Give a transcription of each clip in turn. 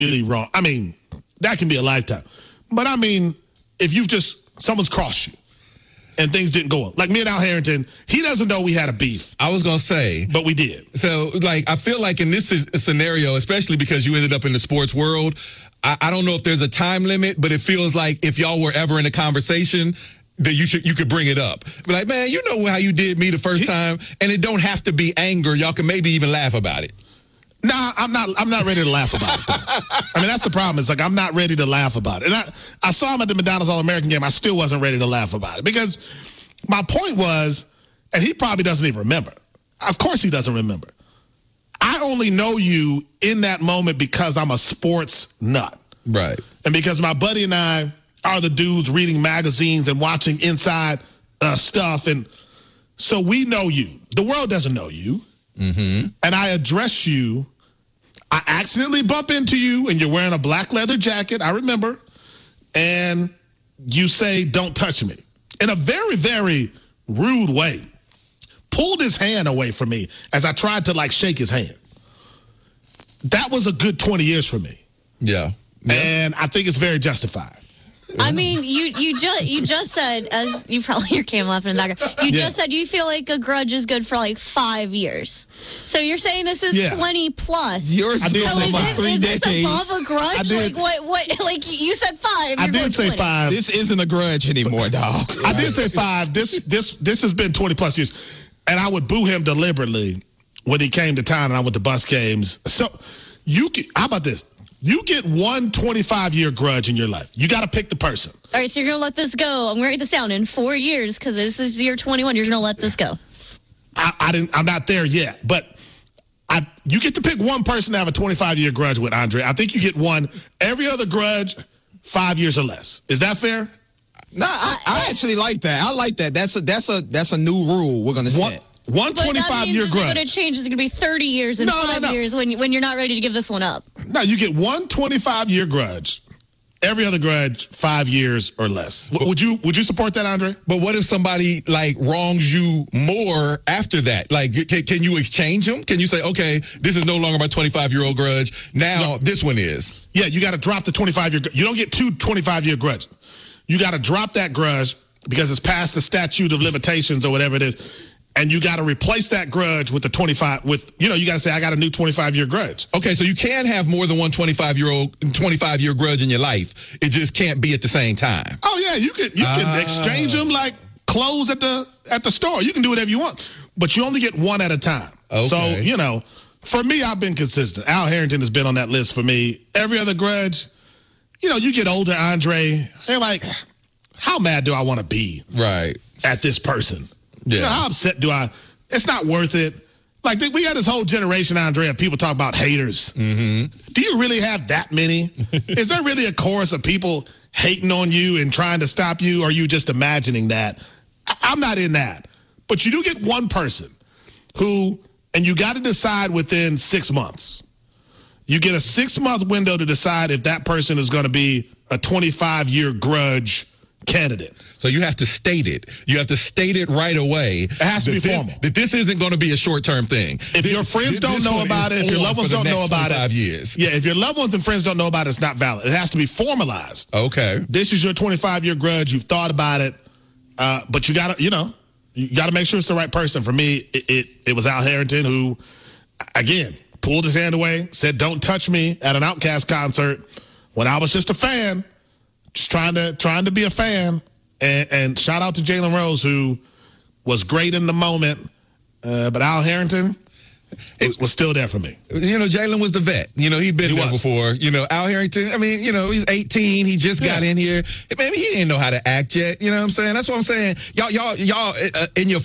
really wrong. I mean, that can be a lifetime. But I mean, if someone's crossed you and things didn't go up. Like me and Al Harrington, he doesn't know we had a beef. I was going to say. But we did. So, like, I feel like in this scenario, especially because you ended up in the sports world, I don't know if there's a time limit, but it feels like if y'all were ever in a conversation, that you could bring it up. Be like, man, you know how you did me the first time, and it don't have to be anger. Y'all can maybe even laugh about it. Nah, I'm not ready to laugh about it, though. I mean, that's the problem. It's like I'm not ready to laugh about it. And I saw him at the McDonald's All-American game. I still wasn't ready to laugh about it because my point was, and he probably doesn't even remember. Of course he doesn't remember. I only know you in that moment because I'm a sports nut. Right. And because my buddy and I are the dudes reading magazines and watching inside stuff. And so we know you. The world doesn't know you. Mm-hmm. And I address you. I accidentally bump into you and you're wearing a black leather jacket. I remember. And you say, don't touch me. In a very, very rude way. Pulled his hand away from me as I tried to shake his hand. That was a good 20 years for me. Yeah. And I think it's very justified. I mean, you just said, as you probably hear Cam laughing in the background, you just said you feel like a grudge is good for 5 years. So you're saying this is 20 plus. Yours is almost 3 decades. Is this above a grudge? What? You said 5. I did say 5. This isn't a grudge anymore, dog. I did say 5. This has been 20 plus years. And I would boo him deliberately when he came to town and I went to bus games. So how about this? You get one 25-year grudge in your life. You got to pick the person. All right, so you're going to let this go. I'm going to write this down in 4 years because this is year 21. You're going to let this go. I'm not there yet, but you get to pick one person to have a 25-year grudge with, Andre. I think you get one. Every other grudge, 5 years or less. Is that fair? No, I actually like that. I like that. That's a new rule we're going to set. One 25-year grudge. It's going to change. It's going to be 30 years and 5 years when you're not ready to give this one up. No, you get one 25-year grudge. Every other grudge, 5 years or less. Would you support that, Andre? But what if somebody wrongs you more after that? Can you exchange them? Can you say, okay, this is no longer my 25-year-old grudge. Now this one is. Yeah, you got to drop the 25-year. You don't get two 25-year grudges. You got to drop that grudge because it's past the statute of limitations or whatever it is. And you got to replace that grudge with the 25 you got to say, I got a new 25-year grudge. Okay, so you can have more than one 25-year grudge in your life. It just can't be at the same time. Oh, yeah, you can exchange them like clothes at the store. You can do whatever you want, but you only get one at a time. Okay. So, for me, I've been consistent. Al Harrington has been on that list for me. Every other grudge, you get older, Andre, they're like, how mad do I want to be at this person? Yeah. How upset do I? It's not worth it. We got this whole generation, Andre, of people talk about haters. Mm-hmm. Do you really have that many? Is there really a chorus of people hating on you and trying to stop you? Or are you just imagining that? I'm not in that. But you do get one person and you got to decide within 6 months. You get a 6-month window to decide if that person is going to be a 25-year grudge candidate. So you have to state it. You have to state it right away. It has to be formal. That this isn't going to be a short-term thing. If your friends don't know about it, if your loved ones don't know about it, years. Yeah, if your loved ones and friends don't know about it, it's not valid. It has to be formalized. Okay. This is your 25-year grudge. You've thought about it, but you got to make sure it's the right person. For me, it was Al Harrington who, again, pulled his hand away, said, "Don't touch me" at an Outkast concert when I was just a fan. Just trying to be a fan, and shout out to Jalen Rose, who was great in the moment, but Al Harrington was still there for me. Jalen was the vet. He'd been there before. Al Harrington, he's 18. He just got in here. Maybe he didn't know how to act yet. You know what I'm saying? That's what I'm saying. Y'all in your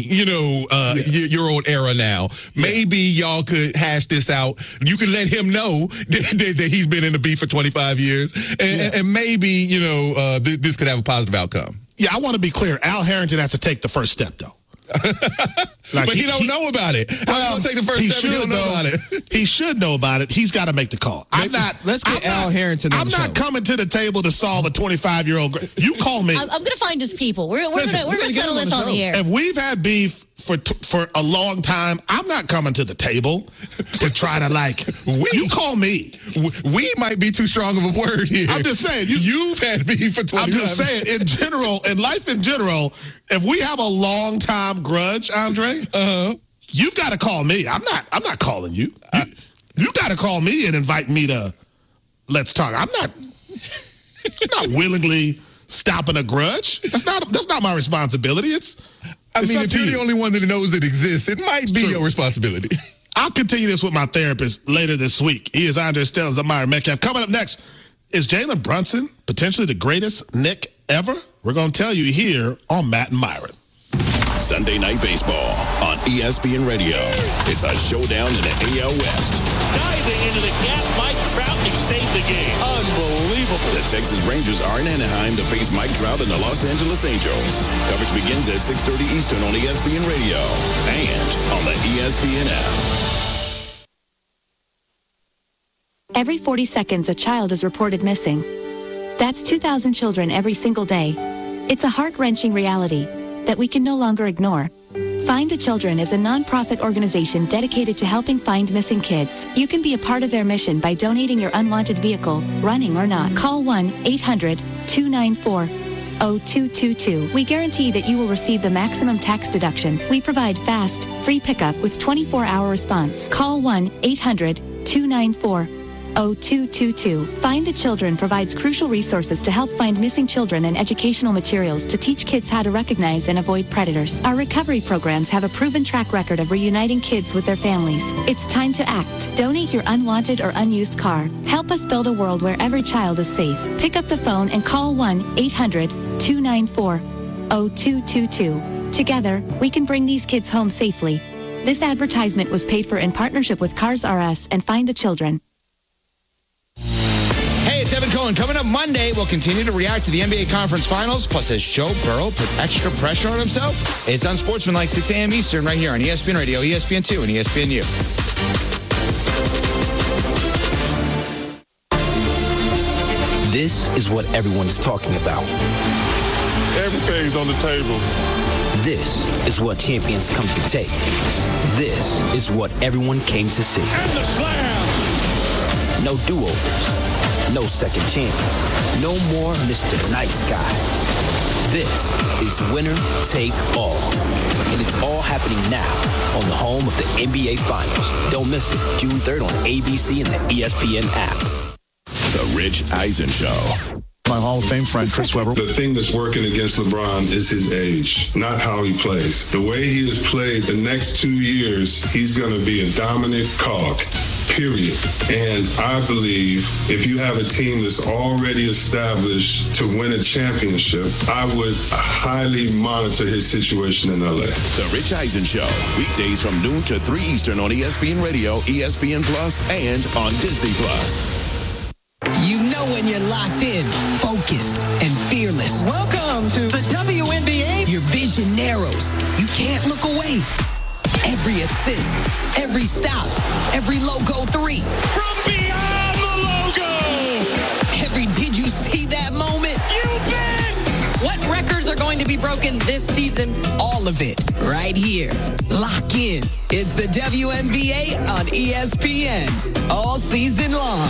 40-year-old era now. Maybe y'all could hash this out. You could let him know that he's been in the beef for 25 years. And maybe, this could have a positive outcome. Yeah, I want to be clear. Al Harrington has to take the first step, though. But he don't know about it. Well, take the first step. He don't know about it. He should know about it. He's got to make the call. Let's get Al Harrington on the show. I'm not coming to the table to solve a 25-year-old. You call me. I'm going to find his people. We're going to settle this on the air. If we've had beef, for a long time, I'm not coming to the table to try to you call me. We might be too strong of a word here. I'm just saying. You've had me for 20 I'm just saying, in life in general, if we have a long time grudge, Andre, you've got to call me. I'm not calling you. You got to call me and invite me to let's talk. I'm not willingly stopping a grudge. That's not my responsibility. If you're the only one that knows it exists, it might be your responsibility. I'll continue this with my therapist later this week. He is Andre Stells. I'm Myron Metcalf. Coming up next, is Jalen Brunson potentially the greatest Knick ever? We're going to tell you here on Matt and Myron. Sunday Night Baseball on ESPN Radio. It's a showdown in the AL West. Diving into the gap, Mike Trout, he saved the game. Unbelievable. The Texas Rangers are in Anaheim to face Mike Trout and the Los Angeles Angels. Coverage begins at 6:30 Eastern on ESPN Radio and on the ESPN app. Every 40 seconds, a child is reported missing. That's 2,000 children every single day. It's a heart-wrenching reality that we can no longer ignore. Find the Children is a non-profit organization dedicated to helping find missing kids. You can be a part of their mission by donating your unwanted vehicle, running or not. Call 1-800-294-0222. We guarantee that you will receive the maximum tax deduction. We provide fast, free pickup with 24-hour response. Call 1-800-294-0222. Find the Children provides crucial resources to help find missing children and educational materials to teach kids how to recognize and avoid predators. Our recovery programs have a proven track record of reuniting kids with their families. It's time to act. Donate your unwanted or unused car. Help us build a world where every child is safe. Pick up the phone and call 1-800-294-0222. Together, we can bring these kids home safely. This advertisement was paid for in partnership with Cars R Us and Find the Children. Hey, it's Evan Cohen. Coming up Monday, we'll continue to react to the NBA Conference Finals. Plus, has Joe Burrow put extra pressure on himself? It's Unsportsmanlike, 6 a.m. Eastern, right here on ESPN Radio, ESPN2, and ESPNU. This is what everyone's talking about. Everything's on the table. This is what champions come to take. This is what everyone came to see. And the slam! No do-overs. No second chances. No more Mr. Nice Guy. This is winner take all. And it's all happening now on the home of the NBA Finals. Don't miss it. June 3rd on ABC and the ESPN app. The Rich Eisen Show. My Hall of Fame friend, Chris Webber. The thing that's working against LeBron is his age, not how he plays. The way he has played the next 2 years, he's going to be a dominant cog, period. And I believe if you have a team that's already established to win a championship, I would highly monitor his situation in LA. The Rich Eisen Show, weekdays from noon to 3 Eastern on ESPN Radio, ESPN Plus, and on Disney Plus. You know when you're locked in, focused, and fearless. Welcome to the WNBA. Your vision narrows. You can't look away. Every assist, every stop, every logo three. From beyond the logo! Every did you see that moment? You bet! What records are going to be broken this season? All of it, right here. Lock in. It's the WNBA on ESPN. All season long.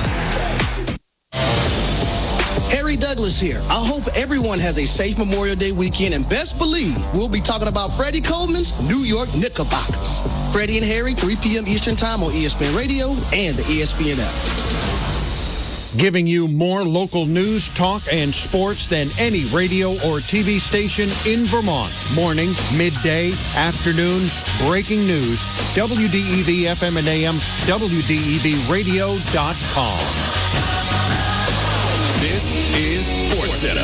Harry Douglas here. I hope everyone has a safe Memorial Day weekend, and best believe we'll be talking about Freddie Coleman's New York Knickerbockers. Freddie and Harry, 3 p.m. Eastern Time on ESPN Radio and the ESPN app. Giving you more local news, talk, and sports than any radio or TV station in Vermont. Morning, midday, afternoon, breaking news. WDEV FM and AM, WDEVradio.com. This is SportsCenter.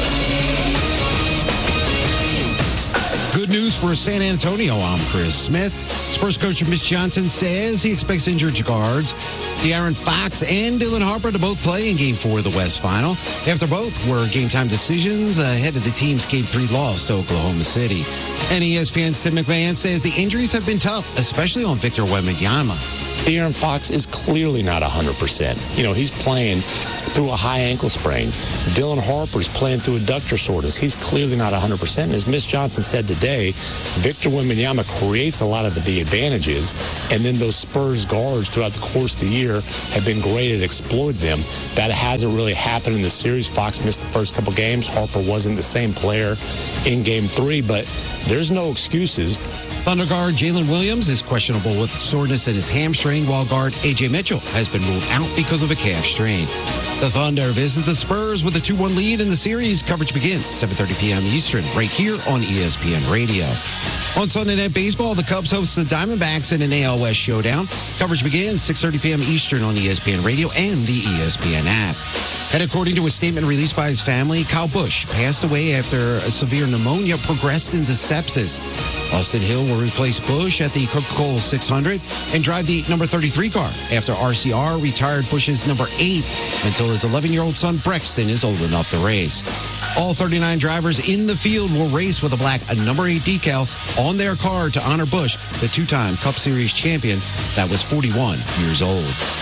Good news for San Antonio. I'm Chris Smith. Spurs coach Mitch Johnson says he expects injured guards De'Aaron Fox and Dylan Harper to both play in Game 4 of the West Final, after both were game-time decisions ahead of the team's Game 3 loss to Oklahoma City. And ESPN's Tim McMahon says the injuries have been tough, especially on Victor Wembanyama. De'Aaron Fox is clearly not 100%. You know, he's playing through a high ankle sprain. Dylan Harper's playing through adductor soreness. He's clearly not 100%. And as Miss Johnson said today, Victor Wembanyama creates a lot of the advantages, and then those Spurs guards throughout the course of the year have been great at exploiting them. That hasn't really happened in the series. Fox missed the first couple games. Harper wasn't the same player in Game 3, but there's no excuses. Thunder guard Jalen Williams is questionable with soreness in his hamstring, while guard A.J. Mitchell has been ruled out because of a calf strain. The Thunder visit the Spurs with a 2-1 lead in the series. Coverage begins 7:30 p.m. Eastern, right here on ESPN Radio. On Sunday Night Baseball, the Cubs host the Diamondbacks in an AL West showdown. Coverage begins 6:30 p.m. Eastern on ESPN Radio and the ESPN app. And according to a statement released by his family, Kyle Busch passed away after a severe pneumonia progressed into sepsis. Austin Hill will replace Busch at the Coca-Cola 600 and drive the number 33 car after RCR retired Busch's number 8 until his 11-year-old son Brexton is old enough to race. All 39 drivers in the field will race with a black number 8 decal on their car to honor Busch, the two-time Cup Series champion that was 41 years old.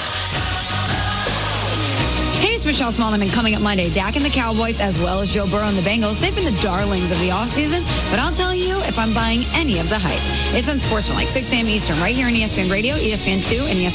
Michelle Smallman, and coming up Monday, Dak and the Cowboys, as well as Joe Burrow and the Bengals, they've been the darlings of the offseason, but I'll tell you if I'm buying any of the hype. It's Unsportsmanlike, 6 a.m. Eastern, right here on ESPN Radio, ESPN2, and ESPN